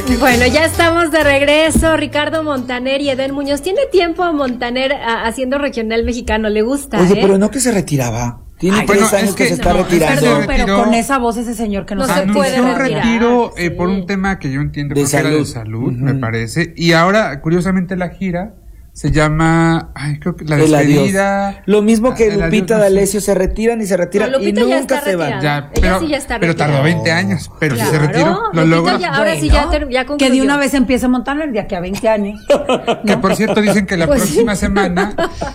Bueno, ya estamos de regreso. Ricardo Montaner y Edén Muñoz. ¿Tiene tiempo Montaner haciendo regional mexicano? ¿Le gusta? Oye, pero no que se retiraba. Tiene 3 años que se está retirando. Perdón, pero con esa voz ese señor que no se puede un retiro sí. Por un tema que yo entiendo de que era de salud, me parece. Y ahora, curiosamente, la gira se llama, creo que La Despedida. Lo mismo que Lupita D'Alessio, se retiran y se retiran y nunca se van. Ya, pero tardó 20 años, pero claro, sí se retiró. Lo logró. Ahora sí ya concluyó. Que de una vez empieza a Montaner de aquí a 20 años. Que por cierto dicen que la próxima semana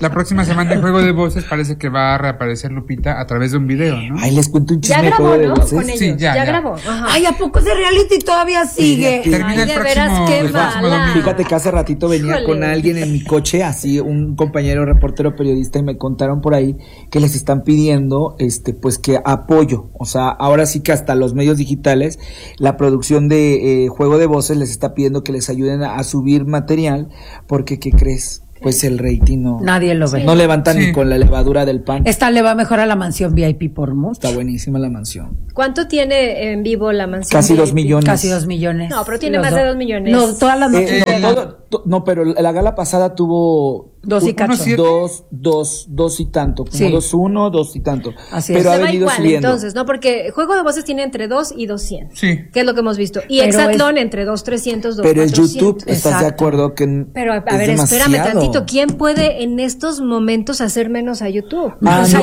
en Juego de Voces parece que va a reaparecer Lupita a través de un video, ¿no? Ay, les cuento un chisme. Ya grabó, de ¿no? voces. Con ellos. Sí, ya grabó. Ajá. Ay, ¿a poco ese reality todavía sigue? Termina el próximo domingo. Fíjate que hace ratito venía con alguien en mi coche, así un compañero reportero periodista, y me contaron por ahí que les están pidiendo pues que apoyo, o sea, ahora sí que hasta los medios digitales, la producción de Juego de Voces les está pidiendo que les ayuden a subir material, porque ¿qué crees? Pues el rating nadie lo ve. No levantan ni con la levadura del pan. Esta le va mejor a la mansión VIP por mucho. Está buenísima la mansión. ¿Cuánto tiene en vivo la mansión? Casi 2 millones. Casi 2 millones. No, pero tiene más de 2 millones. No, todas las noches. No, pero la gala pasada tuvo 2 y cacho. 2 y tanto, como 2.1, 2 y tanto. Así pero es. ha venido igual, subiendo. Entonces, ¿no? Porque Juego de Voces tiene entre 2 y 200. Sí. Que es lo que hemos visto. Y Exatlón entre 2.300, 2.400. Pero es YouTube, ¿estás de acuerdo que pero a ver, demasiado? espérame tantito. ¿Quién puede en estos momentos hacer menos a YouTube? O sea,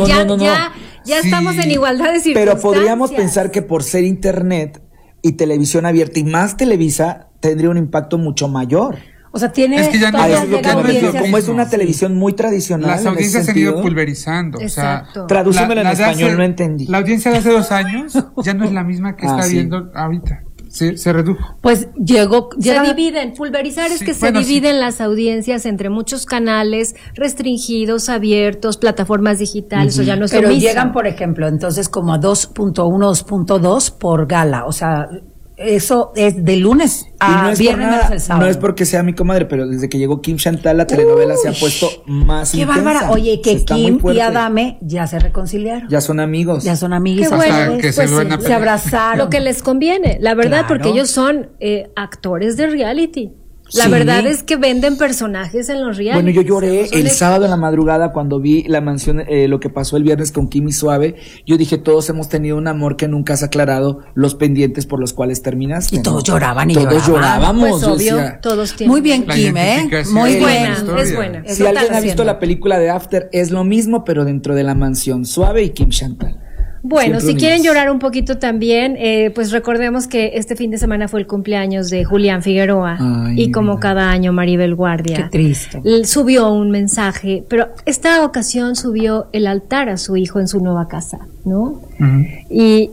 ya estamos en igualdad de circunstancias. Pero podríamos pensar que por ser internet y televisión abierta y más Televisa, tendría un impacto mucho mayor. O sea, tiene... Es que ya no es lo que me refiero. mismo. Como es una televisión muy tradicional. Las audiencias se han ido pulverizando. Exacto. O sea, tradúcemelo en español, no entendí. La audiencia de hace 2 años ya no es la misma que está viendo ahorita. Se redujo. Pues se dividen. Pulverizar es que se dividen las audiencias entre muchos canales restringidos, abiertos, plataformas digitales, o ya no es lo mismo. Pero llegan, por ejemplo, entonces como a 2.1, 2.2 por gala, o sea... Eso es de lunes a viernes menos el sábado. No es porque sea mi comadre, pero desde que llegó Kim Chantal, la telenovela se ha puesto más qué intensa. Bárbara. Oye, que Kim y Adame ya se reconciliaron. Ya son amigos. Ya son amigos. Qué bueno, que pues se abrazaron. Lo que les conviene, la verdad, porque ellos son actores de reality. La verdad es que venden personajes en los reality. Bueno, yo lloré el sábado en la madrugada cuando vi la mansión, lo que pasó el viernes con Kim y Suave. Yo dije, todos hemos tenido un amor que nunca has aclarado los pendientes por los cuales terminaste. Y todos lloraban y todos llorábamos. Pues obvio, todos tienen. Muy bien, Kim, muy buena. Es buena. Si alguien ha visto la película de After, es lo mismo, pero dentro de la mansión Suave y Kim Chantal. Bueno, si quieren llorar un poquito también, pues recordemos que este fin de semana fue el cumpleaños de Julián Figueroa. Y como cada año Maribel Guardia. Qué triste. Subió un mensaje, pero esta ocasión subió el altar a su hijo en su nueva casa, ¿no? Y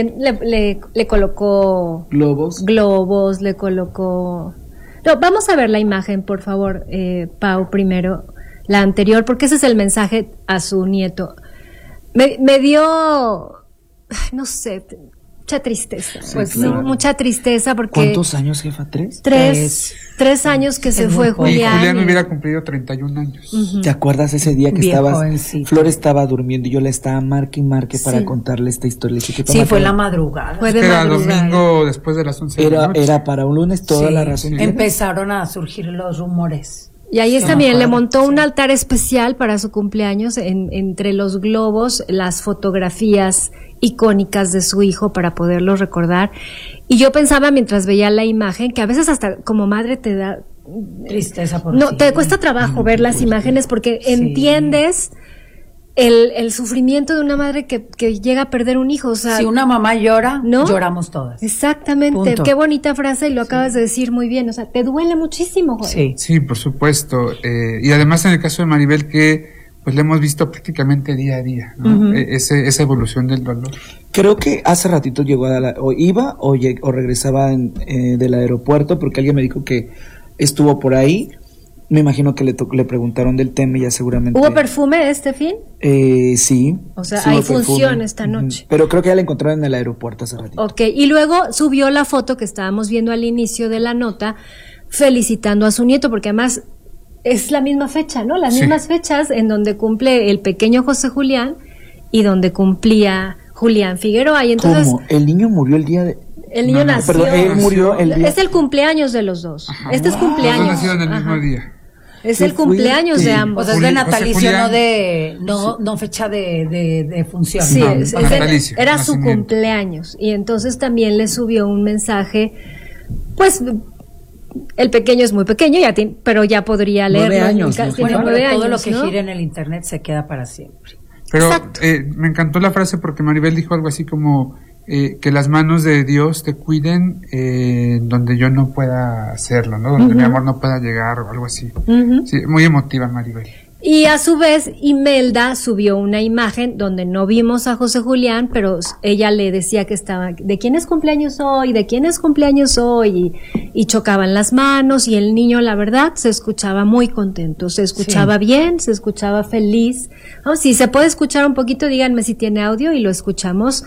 le colocó globos, le colocó... No, vamos a ver la imagen, por favor, Pau, primero, la anterior, porque ese es el mensaje a su nieto. Me dio, no sé, mucha tristeza. Sí, pues claro. Mucha tristeza porque... ¿Cuántos años, jefa? ¿3? 3 años que se fue Julián. Y Julián hubiera cumplido 31 años. ¿Te acuerdas ese día que Flor estaba durmiendo y yo la estaba marque y marque para contarle esta historia? Sí, fue la madrugada. Fue de madrugada. Domingo después de las 11 de la noche. Era para un lunes, toda la razón. Empezaron a surgir los rumores. Y ahí también le montó un altar especial para su cumpleaños, entre los globos, las fotografías icónicas de su hijo para poderlo recordar. Y yo pensaba mientras veía la imagen que a veces hasta como madre te da tristeza por te cuesta trabajo ver las imágenes porque entiendes el sufrimiento de una madre que llega a perder un hijo. O sea, si una mamá llora, ¿no? Lloramos todas. Exactamente. Punto. Qué bonita frase y lo acabas de decir muy bien. O sea, te duele muchísimo, joder. Sí, por supuesto. Y además en el caso de Maribel que pues le hemos visto prácticamente día a día, ¿no? Esa evolución del dolor. Creo que hace ratito llegó iba o regresaba del aeropuerto porque alguien me dijo que estuvo por ahí. Me imagino que le preguntaron del tema y ya seguramente... ¿Hubo perfume este fin? Sí. O sea, hay función esta noche. Pero creo que ya la encontraron en el aeropuerto hace ratito. Ok, y luego subió la foto que estábamos viendo al inicio de la nota, felicitando a su nieto, porque además es la misma fecha, ¿no? Las mismas fechas en donde cumple el pequeño José Julián y donde cumplía Julián Figueroa. Y entonces, ¿cómo? ¿El niño murió el día de...? El niño nació. Perdón, él murió el día. Es el cumpleaños de los dos. Ajá. Este es cumpleaños. Los dos nacieron el mismo día. Es el cumpleaños de ambos. O sea, es de natalicio, Julián. no fecha de función. Sí, natalicio, era su cumpleaños. Y entonces también le subió un mensaje, pues el pequeño es muy pequeño, pero ya podría leerlo. 9 años. Tiene 9 años, todo lo que ¿no? gira en el internet se queda para siempre. Pero me encantó la frase porque Maribel dijo algo así como que las manos de Dios te cuiden donde yo no pueda hacerlo, ¿no? Donde mi amor no pueda llegar o algo así. Sí, muy emotiva Maribel. Y a su vez, Imelda subió una imagen donde no vimos a José Julián, pero ella le decía que estaba, ¿de quién es cumpleaños hoy? ¿De quién es cumpleaños hoy? Y chocaban las manos y el niño, la verdad, se escuchaba muy contento, se escuchaba bien, se escuchaba feliz. Oh, si se puede escuchar un poquito, díganme si tiene audio y lo escuchamos.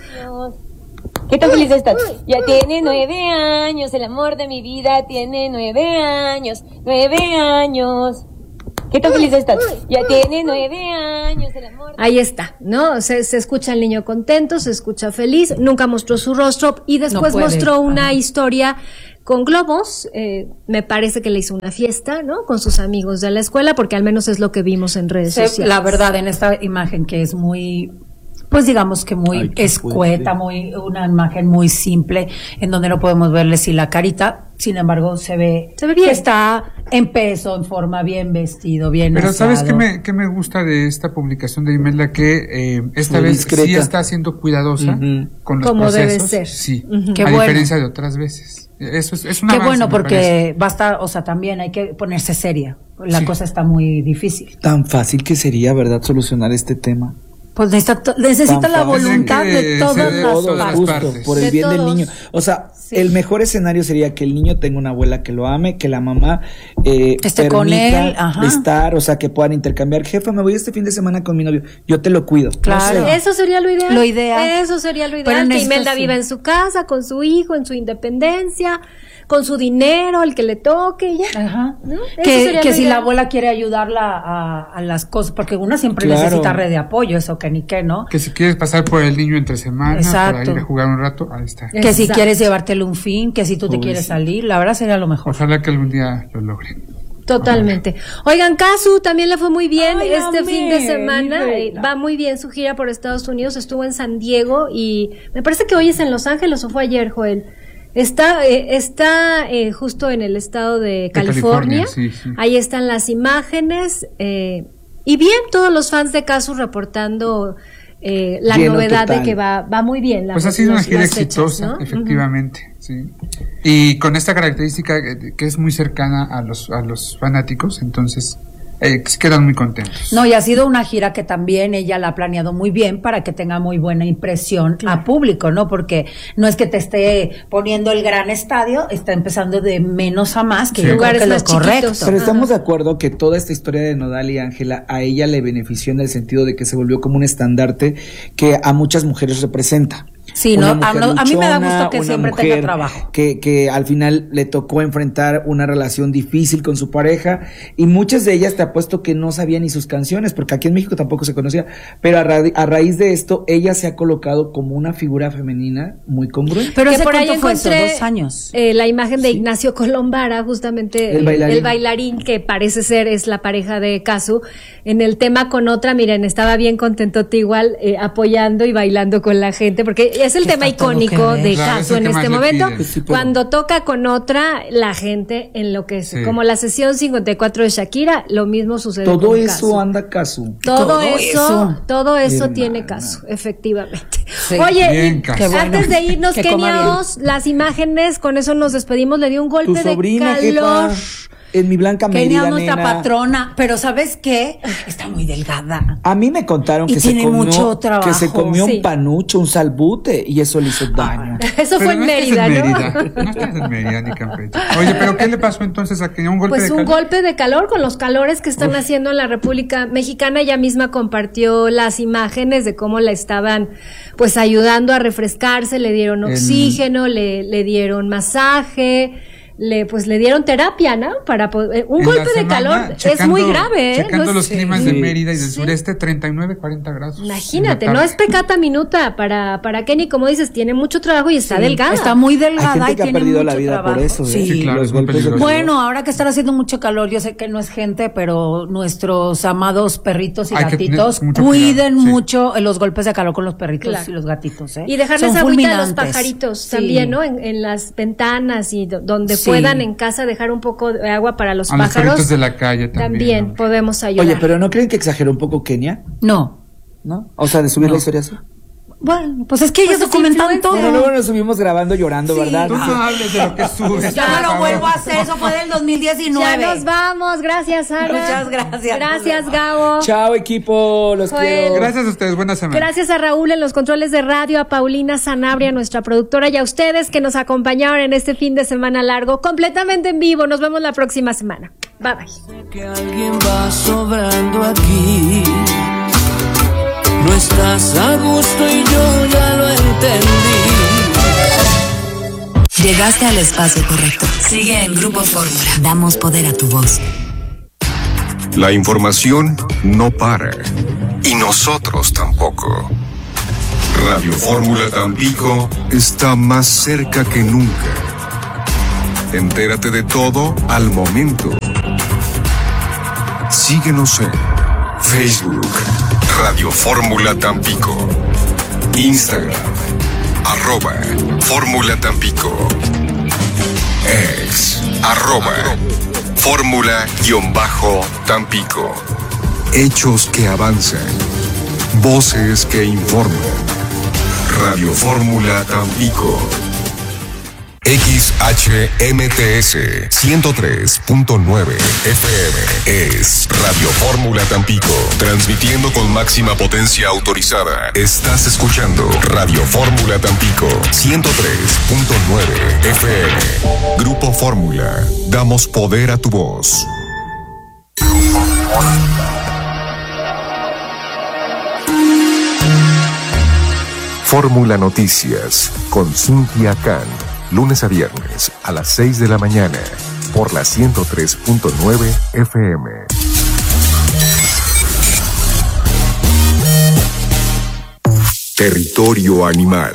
¿Qué tan feliz estás? Ya tiene 9 años, el amor de mi vida tiene 9 años, 9 años. ¿Qué tan feliz estás? Ya tiene 9 años, el amor. Ahí está, ¿no? Se escucha el niño contento, se escucha feliz, nunca mostró su rostro y después mostró una historia con globos, me parece que le hizo una fiesta, ¿no? Con sus amigos de la escuela, porque al menos es lo que vimos en redes sociales. La verdad, en esta imagen que es muy, pues digamos que muy escueta, una imagen muy simple, en donde no podemos verle si la carita, sin embargo se ve bien, que está en peso, en forma, bien vestido, bien Pero aseado. ¿sabes qué me gusta de esta publicación de Imelda? Que esta vez sí está siendo cuidadosa con los como procesos. Debe ser. Sí, Qué a bueno. diferencia de otras veces. Eso es una Qué bueno, porque basta, o sea, también hay que ponerse seria. La cosa está muy difícil. Tan fácil que sería, ¿verdad?, solucionar este tema. Pues necesita la voluntad de todas las partes. Por el bien del niño. O sea, el mejor escenario sería que el niño tenga una abuela que lo ame, que la mamá esté con él, estar, o sea, que puedan intercambiar. Jefa, me voy este fin de semana con mi novio, yo te lo cuido. Claro. No sé. Eso sería lo ideal. Eso sería lo ideal. Que Imelda viva en su casa, con su hijo, en su independencia, con su dinero, el que le toque y ya. Ajá. ¿No? Que si la abuela quiere ayudarla a las cosas, porque una siempre necesita red de apoyo, eso que ni qué, ¿no? Que si quieres pasar por el niño entre semanas, para ir a jugar un rato, ahí está. Que si quieres llevártelo un fin, que si tú te quieres salir, la verdad sería lo mejor. Ojalá que algún día lo logren. Totalmente. Oigan, Casu también le fue muy bien fin de semana. Va muy bien su gira por Estados Unidos. Estuvo en San Diego y me parece que hoy es en Los Ángeles o fue ayer, Joel. Está justo en el estado de California. Sí. Ahí están las imágenes. Y bien, todos los fans de Casu reportando la novedad total de que va muy bien. Pues ha sido una gira exitosa, ¿no? Efectivamente. Sí. Y con esta característica que es muy cercana a los fanáticos, entonces quedan muy contentos. No, y ha sido una gira que también ella la ha planeado muy bien para que tenga muy buena impresión a público, ¿no? Porque no es que te esté poniendo el gran estadio, está empezando de menos a más, que yo creo que es lo correcto. Pero estamos de acuerdo que toda esta historia de Nodal y Ángela a ella le benefició en el sentido de que se volvió como un estandarte que a muchas mujeres representa. Sí, no, a mí me da gusto que siempre tenga trabajo. Que al final le tocó enfrentar una relación difícil con su pareja y muchas de ellas te apuesto que no sabían ni sus canciones, porque aquí en México tampoco se conocía, pero a raíz de esto ella se ha colocado como una figura femenina muy congruente. Pero que por ahí encontré 2 años. La imagen de Ignacio Colombara, justamente el bailarín que parece ser es la pareja de Casu, en el tema con otra, miren, estaba bien contentote igual, apoyando y bailando con la gente, porque es el tema icónico de Casu en este momento. Cuando toca con otra, la gente enloquece. Como la sesión 54 de Shakira, lo mismo sucede con Casu. Todo eso anda Casu. Todo eso tiene Casu, efectivamente. Sí. Oye, antes de irnos, Keniaos, las imágenes, con eso nos despedimos, le dio un golpe de calor. En mi Blanca Mérida, Kenia, nuestra patrona, pero ¿sabes qué? Está muy delgada. A mí me contaron que se comió un panucho, un salbute, y eso le hizo daño. Eso fue en Mérida, ¿no? No estás en Mérida ni Campeche. Oye, ¿pero qué le pasó entonces a Kenia? ¿Un golpe de calor? Pues un golpe de calor con los calores que están haciendo en la República Mexicana. Ella misma compartió las imágenes de cómo la estaban pues ayudando a refrescarse, le dieron oxígeno, le dieron masaje. le dieron terapia, ¿no? Para un golpe de calor es muy grave, Checando los climas de Mérida y del sureste, 39, 40 grados. Imagínate, no es pecata minuta para Kenny, como dices, tiene mucho trabajo y está delgada. Está muy delgada. Hay gente que y tiene ha perdido mucho la vida trabajo. por eso. Sí, claro, los golpes de bueno, ahora que está haciendo mucho calor, yo sé que no es gente, pero nuestros amados perritos y gatitos cuiden mucho los golpes de calor con los perritos y los gatitos, ¿eh? Y dejarles agüita a los pajaritos también, ¿no? En las ventanas y donde puedan en casa dejar un poco de agua para los pájaros. Los perritos de la calle también. Podemos ayudar. Oye, pero ¿no creen que exageró un poco Kenia? No. O sea, de subir la historia así. Bueno, pues es que ellos documentan todo. Pero luego nos subimos grabando llorando, ¿verdad? Tú no hables de lo que subes. Ya no lo vuelvo a hacer, eso fue del 2019. Ya nos vamos, gracias Ana. Muchas gracias. Gracias Gabo. Chao equipo, los quiero. Gracias a ustedes, buena semana. Gracias a Raúl en los controles de radio, a Paulina Sanabria, nuestra productora, y a ustedes que nos acompañaron en este fin de semana largo, completamente en vivo. Nos vemos la próxima semana. Bye bye. Sé que alguien va sobrando aquí. No estás a gusto y yo ya lo entendí. Llegaste al espacio correcto. Sigue en Grupo Fórmula. Damos poder a tu voz. La información no para. Y nosotros tampoco. Radio Fórmula Tampico está más cerca que nunca. Entérate de todo al momento. Síguenos en Facebook, Radio Fórmula Tampico, Instagram, @Fórmula Tampico, X, @Fórmula_Tampico. Hechos que avanzan, voces que informan. Radio Fórmula Tampico. XHMTS 103.9 FM es Radio Fórmula Tampico, transmitiendo con máxima potencia autorizada. Estás escuchando Radio Fórmula Tampico 103.9 FM. Grupo Fórmula, damos poder a tu voz. Fórmula Noticias con Cintia Can. Lunes a viernes a las 6 de la mañana por la 103.9 FM. Territorio animal.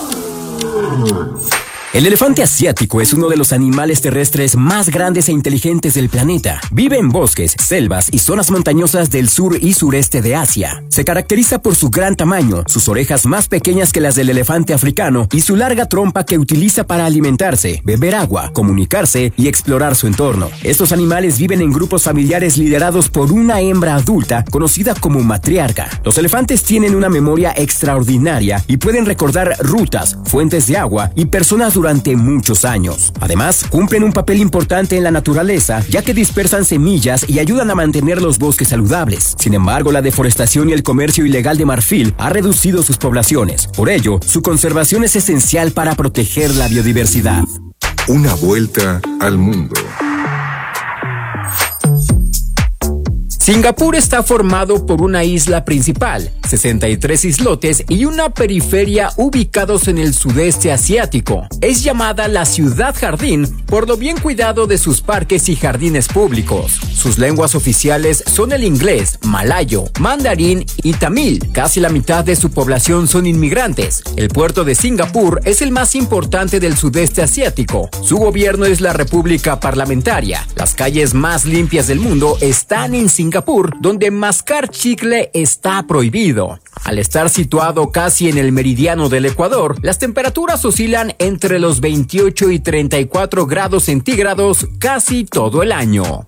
El elefante asiático es uno de los animales terrestres más grandes e inteligentes del planeta. Vive en bosques, selvas y zonas montañosas del sur y sureste de Asia. Se caracteriza por su gran tamaño, sus orejas más pequeñas que las del elefante africano y su larga trompa que utiliza para alimentarse, beber agua, comunicarse y explorar su entorno. Estos animales viven en grupos familiares liderados por una hembra adulta conocida como matriarca. Los elefantes tienen una memoria extraordinaria y pueden recordar rutas, fuentes de agua y personas durante muchos años. Además, cumplen un papel importante en la naturaleza, ya que dispersan semillas y ayudan a mantener los bosques saludables. Sin embargo, la deforestación y el comercio ilegal de marfil ha reducido sus poblaciones. Por ello, su conservación es esencial para proteger la biodiversidad. Una vuelta al mundo. Singapur está formado por una isla principal, 63 islotes y una periferia ubicados en el sudeste asiático. Es llamada la ciudad jardín por lo bien cuidado de sus parques y jardines públicos. Sus lenguas oficiales son el inglés, malayo, mandarín y tamil. Casi la mitad de su población son inmigrantes. El puerto de Singapur es el más importante del sudeste asiático. Su gobierno es la República Parlamentaria. Las calles más limpias del mundo están en Singapur, donde mascar chicle está prohibido. Al estar situado casi en el meridiano del Ecuador, las temperaturas oscilan entre los 28 y 34 grados centígrados casi todo el año.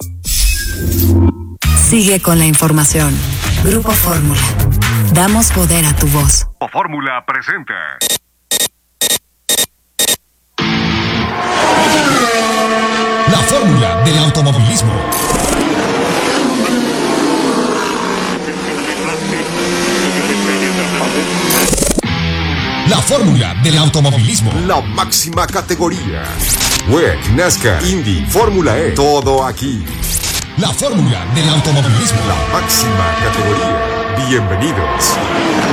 Sigue con la información. Grupo Fórmula. Damos poder a tu voz. Fórmula presenta. La fórmula del automovilismo. La fórmula del automovilismo. La máxima categoría. WEC, NASCAR, Indy, Fórmula E. Todo aquí. La fórmula del automovilismo. La máxima categoría. Bienvenidos.